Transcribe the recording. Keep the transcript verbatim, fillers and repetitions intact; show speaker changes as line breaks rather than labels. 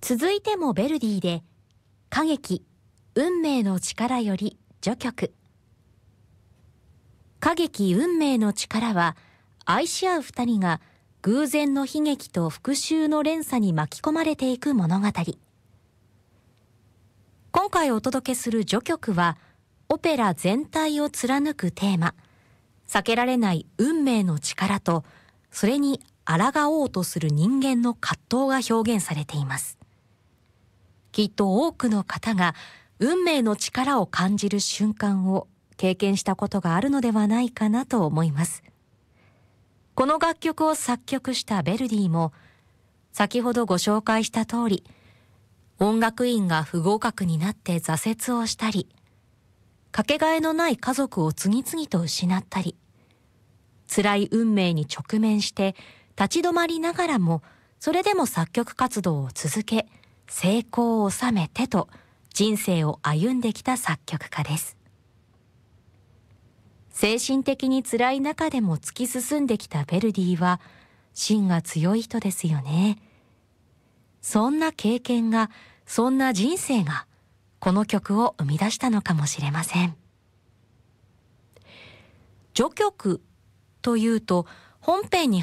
続いてもヴェルディで歌劇運命の力より序曲。歌劇運命の力は愛し合う二人が偶然の悲劇と復讐の連鎖に巻き込まれていく物語。今回お届けする序曲はオペラ全体を貫くテーマ、避けられない運命の力とそれに抗おうとする人間の葛藤が表現されています。きっと多くの方が運命の力を感じる瞬間を経験したことがあるのではないかなと思います。この楽曲を作曲したヴェルディも先ほどご紹介した通り、音楽院が不合格になって挫折をしたり、かけがえのない家族を次々と失ったり、辛い運命に直面して立ち止まりながらもそれでも作曲活動を続け、成功を収めてと人生を歩んできた作曲家です。精神的に辛い中でも突き進んできたヴェルディは芯が強い人ですよね。そんな経験が、そんな人生がこの曲を生み出したのかもしれません。序曲というと本編に